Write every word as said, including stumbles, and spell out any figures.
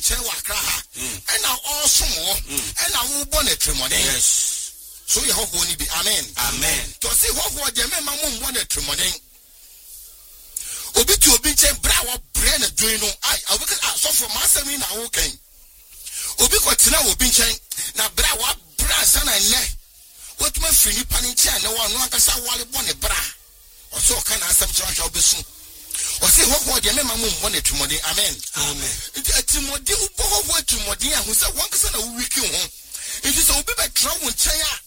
nche wa kra ha and now also more and I will born a tremodin. Yes. So you hope only be amen. Amen. To see what what the men mum want a tremodin. Obi to obi chen bra wa brain doing no I I will so from master me now okay. Obi ko tina obi chen na bra wa bra sana ne. What my free panic and no one no kasa wale born a bra. Or so can I some church of the soon. Or say what what the men mum want a tremodin. Amen. Amen. Timothy who what Timothy who said one person a week home. It is a bit of trouble chaya.